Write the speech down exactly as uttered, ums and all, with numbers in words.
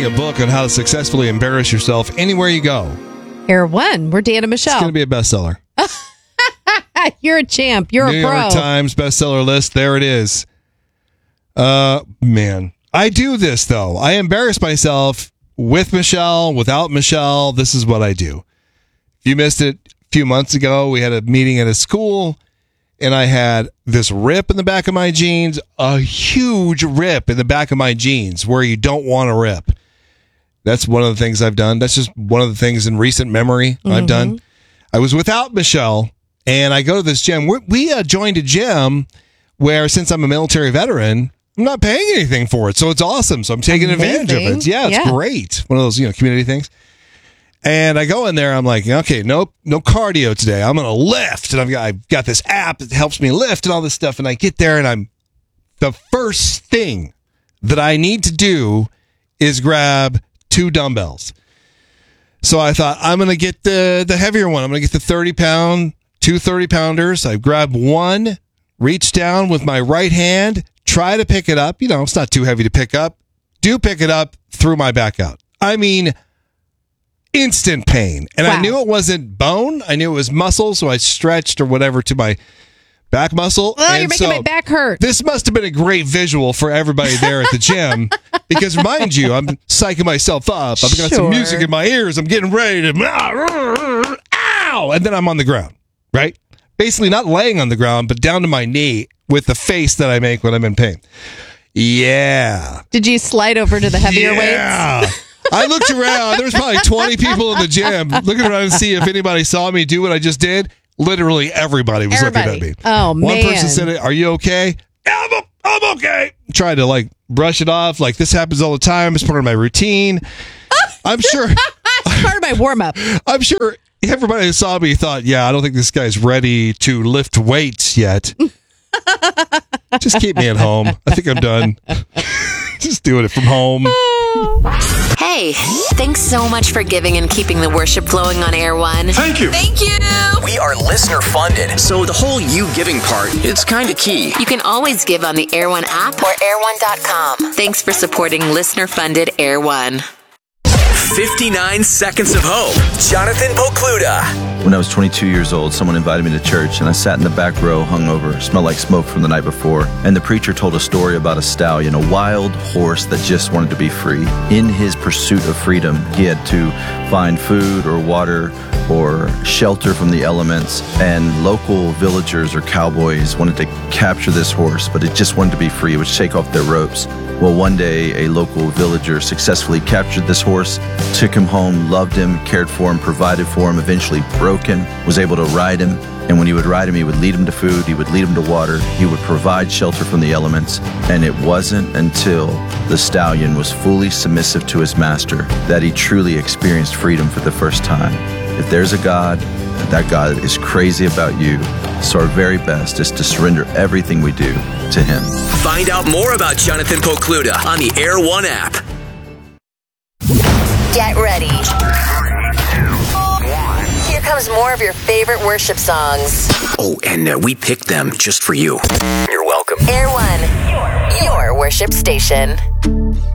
writing a book on how to successfully embarrass yourself anywhere you go. Air One. We're Dan and Michelle. It's going to be a bestseller. You're a champ. You're New a pro. New York Times bestseller list. There it is. Uh, man. I do this, though. I embarrass myself with Michelle, without Michelle. This is what I do. If you missed it a few months ago, we had a meeting at a school, and I had this rip in the back of my jeans, a huge rip in the back of my jeans where you don't want to rip. That's one of the things I've done. That's just one of the things in recent memory mm-hmm. I've done. I was without Michelle, and I go to this gym. We're, we uh, joined a gym where, since I'm a military veteran, I'm not paying anything for it. So it's awesome. So I'm taking Amazing. advantage of it. Yeah, it's yeah. great. One of those, you know, community things. And I go in there, I'm like, okay, no, no cardio today. I'm going to lift. And I've got, I've got this app that helps me lift and all this stuff. And I get there, and I'm, the first thing that I need to do is grab two dumbbells. So I thought, I'm going to get the, the heavier one. I'm going to get the thirty pound, two thirty pounders. I grab one, reach down with my right hand, try to pick it up. You know, it's not too heavy to pick up. Do pick it up, threw my back out. I mean, instant pain. And wow. I knew it wasn't bone. I knew it was muscle. So I stretched or whatever to my back muscle. Oh, and you're making so my back hurt. This must have been a great visual for everybody there at the gym. Because mind you, I'm psyching myself up. I've got sure. some music in my ears. I'm getting ready to, ow! And then I'm on the ground, right? Basically not laying on the ground, but down to my knee with the face that I make when I'm in pain. Yeah. Did you slide over to the heavier yeah. weights? I looked around. There was probably twenty people in the gym looking around to see if anybody saw me do what I just did. Literally everybody was everybody. looking at me. Oh, One man. person said, "Are you okay?" I'm, I'm okay. Tried to like brush it off. Like, this happens all the time. It's part of my routine. I'm sure. It's part of my warm up. I'm sure everybody who saw me thought, yeah, I don't think this guy's ready to lift weights yet. Just keep me at home. I think I'm done. Just doing it from home. Hey, thanks so much for giving and keeping the worship flowing on Air One. Thank you. Thank you. We are listener funded, so the whole you giving part, it's kind of key. You can always give on the Air One app or air one dot com. Thanks for supporting listener funded Air One. fifty-nine Seconds of Hope. Jonathan Pokluda. When I was twenty-two years old, someone invited me to church, and I sat in the back row, hungover, smelled like smoke from the night before. And the preacher told a story about a stallion, a wild horse that just wanted to be free. In his pursuit of freedom, he had to find food or water or shelter from the elements, and local villagers or cowboys wanted to capture this horse, but it just wanted to be free. It would shake off their ropes. Well, one day, a local villager successfully captured this horse, took him home, loved him, cared for him, provided for him, eventually broke him, was able to ride him. And when he would ride him, he would lead him to food, he would lead him to water, he would provide shelter from the elements. And it wasn't until the stallion was fully submissive to his master that he truly experienced freedom for the first time. If there's a God, that God is crazy about you. So our very best is to surrender everything we do to Him. Find out more about Jonathan Pokluda on the Air One app. Get ready. Here comes more of your favorite worship songs. Oh, and uh, we picked them just for you. You're welcome. Air One, your, your worship station.